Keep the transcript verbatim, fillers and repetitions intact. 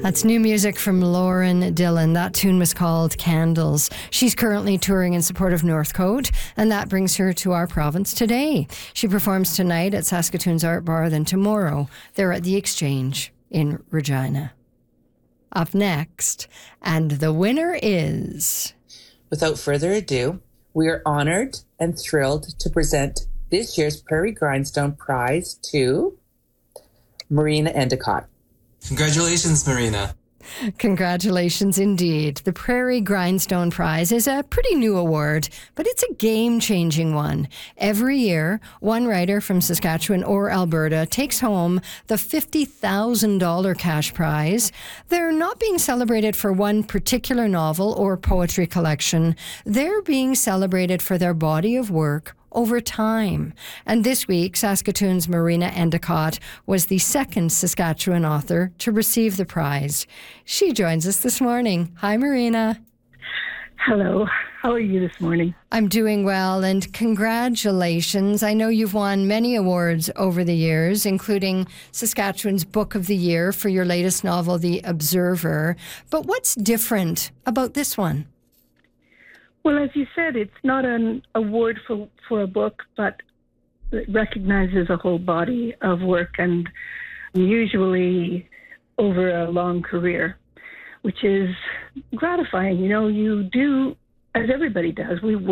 That's new music from Lauren Dillon. That tune was called Candles. She's currently touring in support of Northcote, and that brings her to our province today. She performs tonight at Saskatoon's Art Bar, then tomorrow they're at the Exchange in Regina. Up next, and the winner is... Without further ado, we are honored and thrilled to present this year's Prairie Grindstone Prize to Marina Endicott. Congratulations, Marina. Congratulations indeed. The Prairie Grindstone Prize is a pretty new award, but it's a game-changing one. Every year, one writer from Saskatchewan or Alberta takes home the fifty thousand dollars cash prize. They're not being celebrated for one particular novel or poetry collection. They're being celebrated for their body of work over time. And this week, Saskatoon's Marina Endicott was the second Saskatchewan author to receive the prize. She joins us this morning. Hi, Marina. Hello. How are you this morning? I'm doing well, and congratulations. I know you've won many awards over the years, including Saskatchewan's Book of the Year for your latest novel, The Observer. But what's different about this one? Well, as you said, it's not an award for, for a book, but it recognizes a whole body of work, and usually over a long career, which is gratifying. You know, you do, as everybody does, we work